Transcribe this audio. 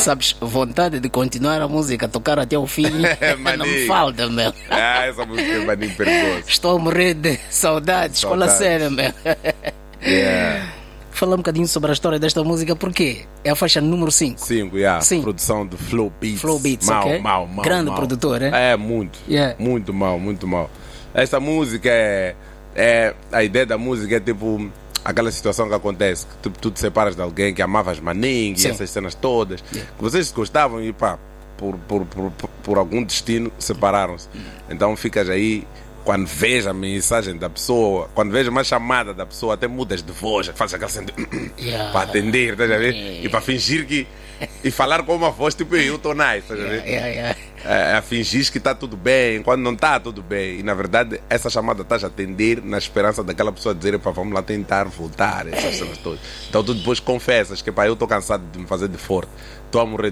Sabes, vontade de continuar a música, tocar até o fim, não me falta, meu. Essa música é maninho perigoso. Estou a morrer de saudades. Fala sério, meu. Fala um bocadinho sobre a história desta música, porque é a faixa número 5. 5, Sim. Produção de Flow Beats. Flow Beats, mal. Grande produtor, é? É, muito. Muito mal. Essa música é... A ideia da música é tipo... Aquela situação que acontece, que tu te separas de alguém que amavas maninho e essas cenas todas, que vocês se gostavam e pá, por algum destino separaram-se. Então ficas aí, quando vês a mensagem da pessoa, quando vês uma chamada da pessoa, até mudas de voz, fazes aquele sentido para atender, estás a ver? E para fingir que. E falar com uma voz tipo eu estou nice, estás a ver? A fingir que está tudo bem, quando não está tudo bem. E na verdade, essa chamada estás a atender na esperança daquela pessoa dizer: pá, vamos lá tentar voltar, essas coisas todas. Então tu depois confessas que pá, eu estou cansado de me fazer de forte, estou a morrer